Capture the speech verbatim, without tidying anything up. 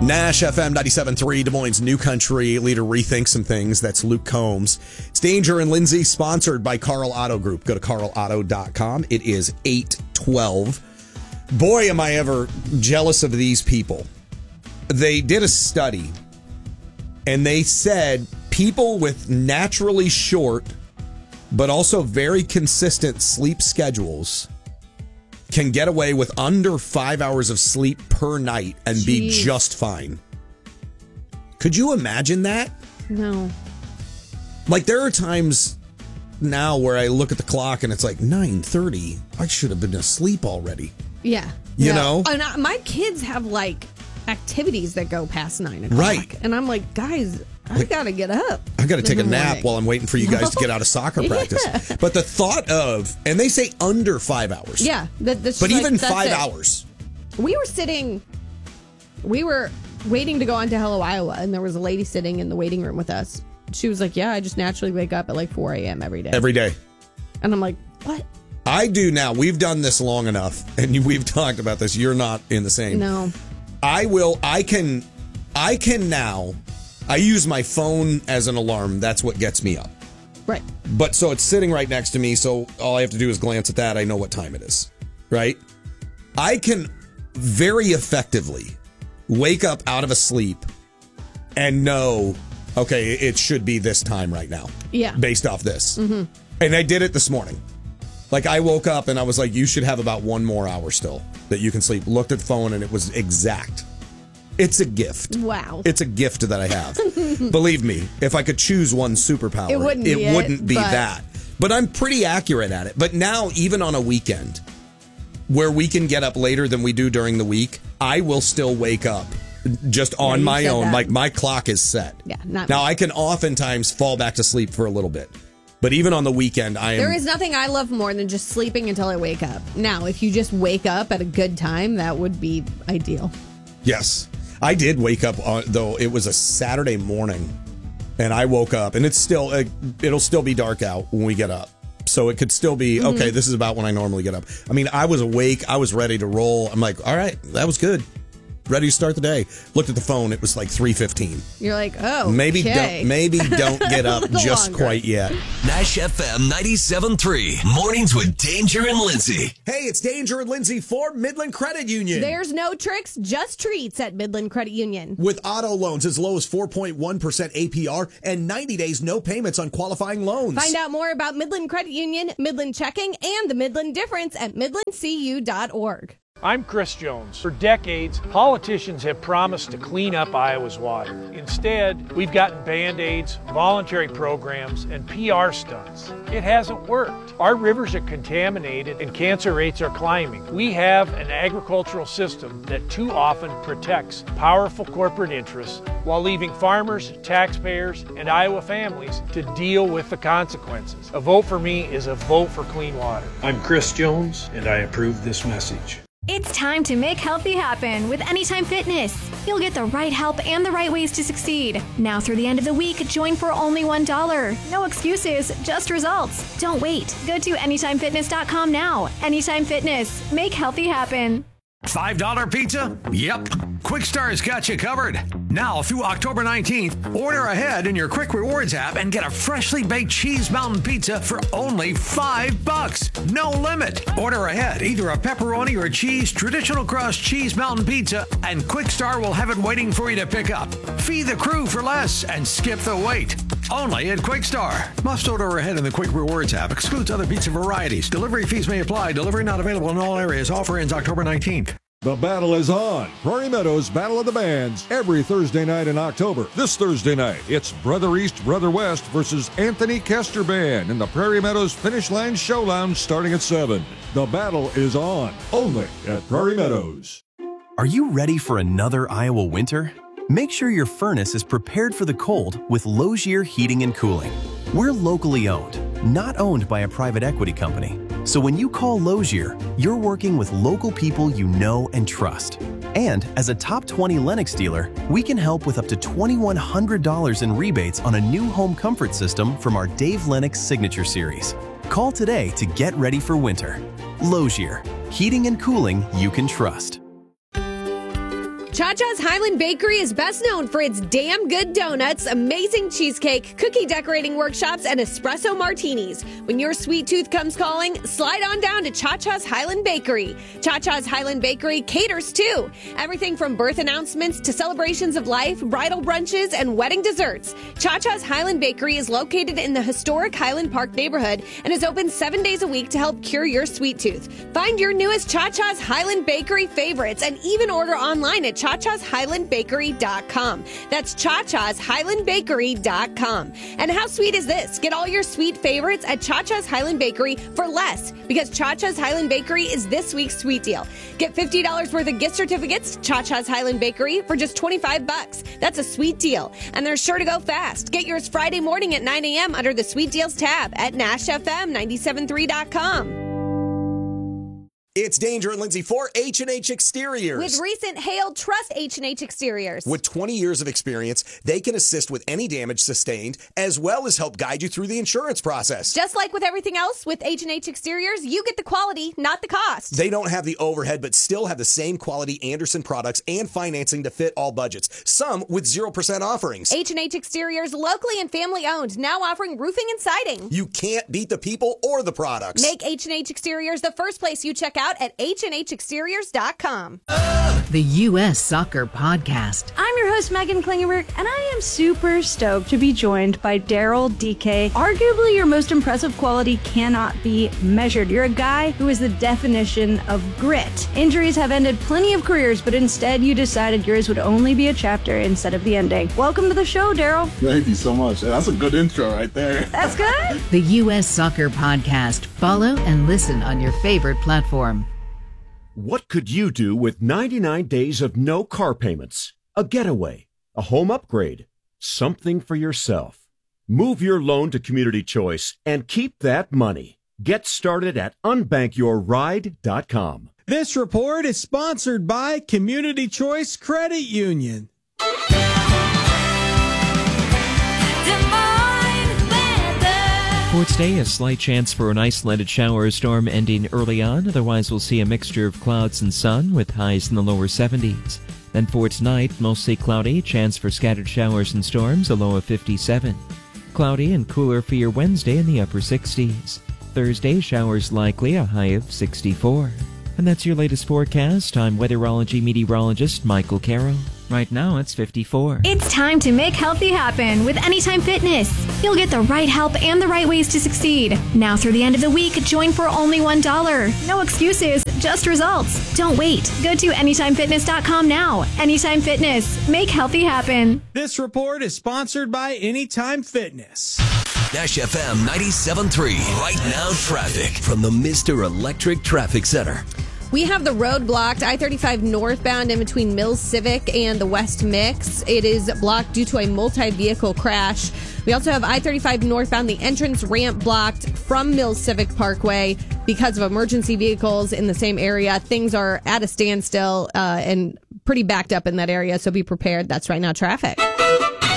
Nash F M ninety-seven point three, Des Moines' new country leader rethinks some things. That's Luke Combs. It's Danger and Lindsay, sponsored by Carl Auto Group. Go to carl auto dot com. It is eight twelve. Boy, am I ever jealous of these people. They did a study, and they said people with naturally short but also very consistent sleep schedules can get away with under five hours of sleep per night and Jeez. be just fine. Could you imagine that? No. Like, there are times now where I look at the clock and it's like nine thirty. I should have been asleep already. Yeah. You yeah. know? And I, my kids have, like, activities that go past nine o'clock. Right. And I'm like, guys, I like, gotta get up. I gotta take a nap morning. while I'm waiting for you guys no. to get out of soccer practice. Yeah. But the thought of, and they say under five hours. Yeah. That, that's but like, even that's five it. hours. We were sitting, we were waiting to go on to Hello, Iowa, and there was a lady sitting in the waiting room with us. She was like, yeah, I just naturally wake up at like four a.m. every day. Every day. And I'm like, what? I do now. We've done this long enough, and we've talked about this. You're not in the same. No. I will, I can, I can now, I use my phone as an alarm. That's what gets me up. Right. But so it's sitting right next to me, so all I have to do is glance at that. I know what time it is. Right? I can very effectively wake up out of a sleep and know, okay, it should be this time right now. Yeah. Based off this. Mm-hmm. And I did it this morning. Like, I woke up and I was like, you should have about one more hour still that you can sleep. Looked at the phone and it was exact. It's a gift. Wow. It's a gift that I have. Believe me, if I could choose one superpower, it wouldn't it be, it, wouldn't be but... that. But I'm pretty accurate at it. But now, even on a weekend where we can get up later than we do during the week, I will still wake up just on yeah, my own. That. Like, my clock is set. Yeah, not now, me. I can oftentimes fall back to sleep for a little bit. But even on the weekend, I am... There is nothing I love more than just sleeping until I wake up. Now, if you just wake up at a good time, that would be ideal. Yes. I did wake up, on, though, it was a Saturday morning, and I woke up, and it's still, uh, it'll still be dark out when we get up. So it could still be, mm-hmm. okay, this is about when I normally get up. I mean, I was awake. I was ready to roll. I'm like, all right, that was good. Ready to start the day. Looked at the phone. It was like three fifteen. You're like, oh, maybe okay. don't maybe don't get up just longer. quite yet. Nash F M ninety-seven point three. Mornings with Danger and Lindsay. Hey, it's Danger and Lindsay for Midland Credit Union. There's no tricks, just treats at Midland Credit Union. With auto loans as low as four point one percent A P R and ninety days no payments on qualifying loans. Find out more about Midland Credit Union, Midland Checking, and the Midland Difference at midland c u dot org. I'm Chris Jones. For decades, politicians have promised to clean up Iowa's water. Instead, we've gotten Band-Aids, voluntary programs, and P R stunts. It hasn't worked. Our rivers are contaminated and cancer rates are climbing. We have an agricultural system that too often protects powerful corporate interests while leaving farmers, taxpayers, and Iowa families to deal with the consequences. A vote for me is a vote for clean water. I'm Chris Jones, and I approve this message. It's time to make healthy happen with Anytime Fitness. You'll get the right help and the right ways to succeed. Now through the end of the week, join for only one dollar. No excuses, just results. Don't wait. Go to anytime fitness dot com now. Anytime Fitness. Make healthy happen. five dollar pizza? Yep. Quick Star's got you covered. Now through October nineteenth, order ahead in your Quick Rewards app and get a freshly baked Cheese Mountain pizza for only five bucks. No limit. Order ahead, either a pepperoni or cheese traditional crust Cheese Mountain pizza, and Quick Star will have it waiting for you to pick up. Feed the crew for less and skip the wait. Only at Quick Star. Must order ahead in the Quick Rewards app. Excludes other pizza varieties. Delivery fees may apply. Delivery not available in all areas. Offer ends October nineteenth. The battle is on. Prairie Meadows Battle of the Bands every Thursday night in October. This Thursday night, it's Brother East, Brother West versus Anthony Kester Band in the Prairie Meadows Finish Line Show Lounge starting at seven. The battle is on, only at Prairie Meadows. Are you ready for another Iowa winter? Make sure your furnace is prepared for the cold with Logier Heating and Cooling. We're locally owned, not owned by a private equity company. So when you call Logier, you're working with local people you know and trust. And as a top twenty Lennox dealer, we can help with up to two thousand one hundred dollars in rebates on a new home comfort system from our Dave Lennox Signature Series. Call today to get ready for winter. Logier, heating and cooling you can trust. Cha-Cha's Highland Bakery is best known for its damn good donuts, amazing cheesecake, cookie decorating workshops, and espresso martinis. When your sweet tooth comes calling, slide on down to Cha-Cha's Highland Bakery. Cha-Cha's Highland Bakery caters too. Everything from birth announcements to celebrations of life, bridal brunches, and wedding desserts. Cha-Cha's Highland Bakery is located in the historic Highland Park neighborhood and is open seven days a week to help cure your sweet tooth. Find your newest Cha-Cha's Highland Bakery favorites and even order online at cha chas highland bakery dot com. That's cha chas highland bakery dot com. And how sweet is this? Get all your sweet favorites at Cha-Cha's Highland Bakery for less, because Cha-Cha's Highland Bakery is this week's sweet deal. Get fifty dollars worth of gift certificates to Cha-Cha's Highland Bakery for just twenty-five bucks. That's a sweet deal, and they're sure to go fast. Get yours Friday morning at nine a.m. under the Sweet Deals tab at nash f m nine seven three dot com. It's Danger and Lindsay for H and H Exteriors. With recent hail, trust H and H Exteriors. With twenty years of experience, they can assist with any damage sustained, as well as help guide you through the insurance process. Just like with everything else, with H and H Exteriors, you get the quality, not the cost. They don't have the overhead, but still have the same quality Anderson products and financing to fit all budgets. Some with zero percent offerings. H and H Exteriors, locally and family owned, now offering roofing and siding. You can't beat the people or the products. Make H and H Exteriors the first place you check out at H and H exteriors dot com. The U S Soccer Podcast. I'm your host, Megan Klingenberg, and I am super stoked to be joined by Daryl D K. Arguably, your most impressive quality cannot be measured. You're a guy who is the definition of grit. Injuries have ended plenty of careers, but instead you decided yours would only be a chapter instead of the ending. Welcome to the show, Daryl. Thank you so much. That's a good intro right there. That's good. The U S Soccer Podcast. Follow and listen on your favorite platform. What could you do with ninety-nine days of no car payments? A getaway, a home upgrade, something for yourself. Move your loan to Community Choice and keep that money. Get started at unbank your ride dot com. This report is sponsored by Community Choice Credit Union. For today, a slight chance for an isolated shower or storm ending early on. Otherwise, we'll see a mixture of clouds and sun with highs in the lower seventies. Then for tonight, mostly cloudy, chance for scattered showers and storms, a low of fifty-seven. Cloudy and cooler for your Wednesday in the upper sixties. Thursday, showers likely, a high of sixty-four. And that's your latest forecast. I'm weatherology meteorologist Michael Carroll. Right now, it's fifty-four. It's time to make healthy happen with Anytime Fitness. You'll get the right help and the right ways to succeed. Now through the end of the week, join for only one dollar. No excuses, just results. Don't wait. Go to anytime fitness dot com now. Anytime Fitness. Make healthy happen. This report is sponsored by Anytime Fitness. Nash F M ninety-seven point three. Right now, traffic from the Mister Electric Traffic Center. We have the road blocked, I thirty-five northbound in between Mills Civic and the West Mix. It is blocked due to a multi-vehicle crash. We also have I thirty-five northbound, the entrance ramp blocked from Mills Civic Parkway because of emergency vehicles in the same area. Things are at a standstill uh, and pretty backed up in that area, so be prepared. That's right now traffic.